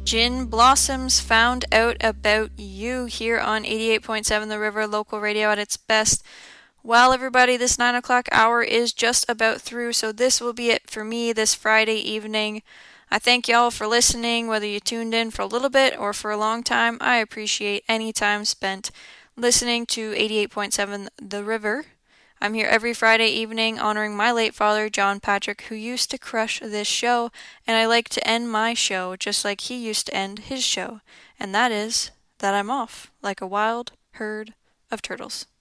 Gin Blossoms Found Out About You here on 88.7 The River, local radio at its best. Well, everybody, this 9 o'clock hour is just about through, so this will be it for me this Friday evening. I thank y'all for listening, whether you tuned in for a little bit or for a long time. I appreciate any time spent listening to 88.7 The River. I'm here every Friday evening honoring my late father, John Patrick, who used to crush this show, and I like to end my show just like he used to end his show, and that is that I'm off like a wild herd of turtles.